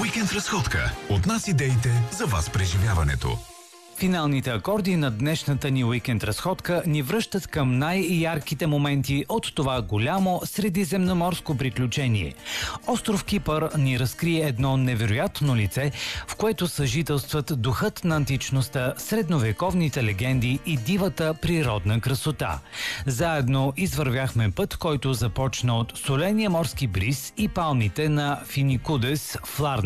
Уикенд разходка. От нас идеите за вас преживяването. Финалните акорди на днешната ни уикенд разходка ни връщат към най-ярките моменти от това голямо средиземноморско приключение. Остров Кипър ни разкрие едно невероятно лице, в което съжителстват духът на античността, средновековните легенди и дивата природна красота. Заедно извървяхме път, който започна от соления морски бриз и палмите на Финикудес в Ларна.